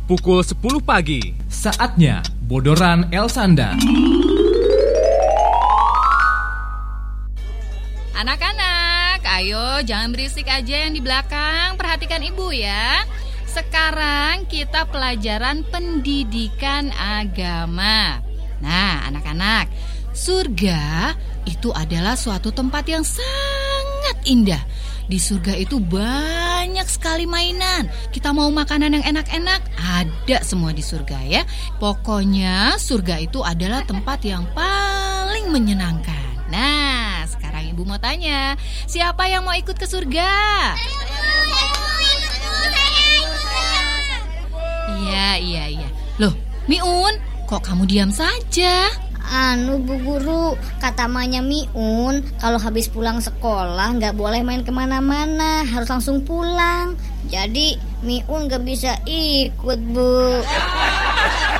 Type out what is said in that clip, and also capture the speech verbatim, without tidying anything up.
pukul sepuluh pagi. Saatnya Bodoran Elsanda. Anak-anak, ayo jangan berisik aja yang di belakang. Perhatikan ibu ya. Sekarang kita pelajaran pendidikan agama. Nah, anak-anak, surga itu adalah suatu tempat yang sangat indah. Di surga itu banyak sekali mainan. Kita mau makanan yang enak-enak, ada semua di surga ya. Pokoknya surga itu adalah tempat yang paling menyenangkan. Nah, sekarang ibu mau tanya, siapa yang mau ikut ke surga? Iya, iya, iya. Loh, Miun, kok kamu diam saja? Anu Bu Guru, kata mamanya Miun, kalau habis pulang sekolah nggak boleh main kemana-mana, harus langsung pulang. Jadi Miun nggak bisa ikut, Bu.